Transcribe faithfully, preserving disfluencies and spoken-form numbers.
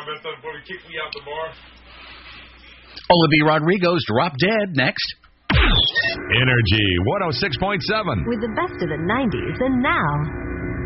I messed up before he kicked me out the bar. Olivia Rodrigo's Drop Dead next. Energy one oh six point seven. With the best of the nineties and now.